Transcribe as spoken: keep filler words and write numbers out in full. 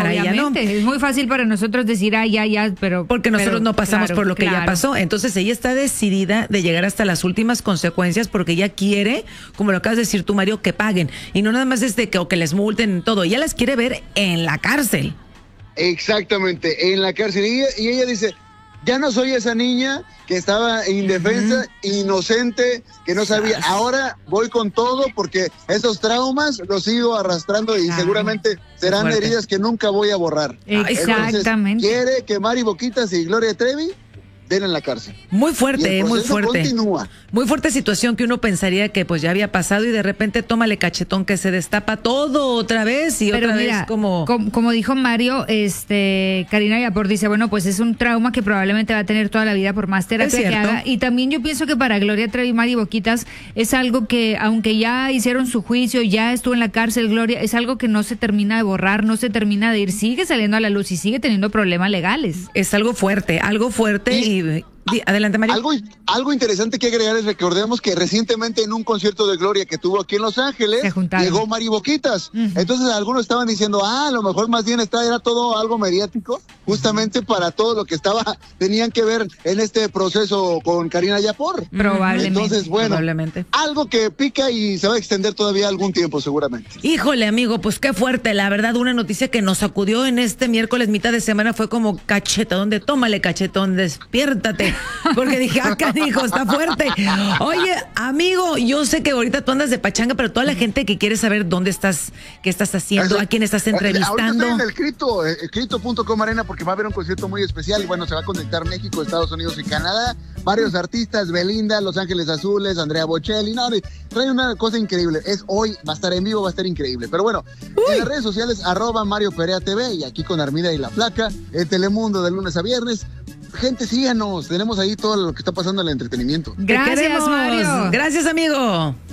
para Obviamente, ella no. Es muy fácil para nosotros decir, ah, ya, ya, pero... Porque nosotros pero, no pasamos claro, por lo que claro. ella pasó. Entonces ella está decidida de llegar hasta las últimas consecuencias porque ella quiere, como lo acabas de decir tú, Mario, que paguen. Y no nada más es de que, o que les multen todo. Ella las quiere ver en la cárcel. Exactamente, en la cárcel. Y ella, y ella dice, ya no soy esa niña que estaba indefensa, uh-huh. inocente, que no sabía. Ahora voy con todo porque esos traumas los sigo arrastrando y Ay, seguramente serán heridas que nunca voy a borrar. Exactamente. Entonces, quiere que Mari Boquitas y Gloria Trevi den en la cárcel. Muy fuerte, muy fuerte. Continúa. Muy fuerte situación que uno pensaría que pues ya había pasado y de repente tómale cachetón que se destapa todo otra vez y Pero otra mira, vez como... como... Como dijo Mario, este, Karina Yapor dice, bueno, pues es un trauma que probablemente va a tener toda la vida por más terapia que haga. Y también yo pienso que para Gloria Trevi y Mari Boquitas es algo que, aunque ya hicieron su juicio, ya estuvo en la cárcel, Gloria, es algo que no se termina de borrar, no se termina de ir, sigue saliendo a la luz y sigue teniendo problemas legales. Es algo fuerte, algo fuerte y... y... Adelante, María. Algo, algo interesante que agregar es recordemos que recientemente en un concierto de Gloria que tuvo aquí en Los Ángeles llegó Mari Boquitas. Uh-huh. Entonces algunos estaban diciendo, ah, a lo mejor más bien está, era todo algo mediático, justamente uh-huh. para todo lo que estaba, tenían que ver en este proceso con Karina Yapor. Probablemente. Entonces, bueno, Probablemente. algo que pica y se va a extender todavía algún tiempo seguramente. Híjole, amigo, pues qué fuerte, la verdad, una noticia que nos sacudió en este miércoles, mitad de semana, fue como cachetón de tómale cachetón, despiértate. Porque dije, acá dijo, está fuerte. Oye, amigo, yo sé que ahorita tú andas de pachanga, pero toda la gente que quiere saber dónde estás, qué estás haciendo, a quién estás entrevistando. Ahorita estoy en el Cripto, eh, cripto punto com arena, porque va a haber un concierto muy especial y bueno, se va a conectar México, Estados Unidos y Canadá. Varios artistas, Belinda, Los Ángeles Azules, Andrea Bocelli, no, trae una cosa increíble. Es hoy, va a estar en vivo, va a estar increíble. Pero bueno, Uy. en las redes sociales, arroba Mario Perea T V y aquí con Armida y La Flaca, en Telemundo de lunes a viernes. Gente, síganos, tenemos ahí todo lo que está pasando en el entretenimiento. Gracias, Mario. Gracias, amigo.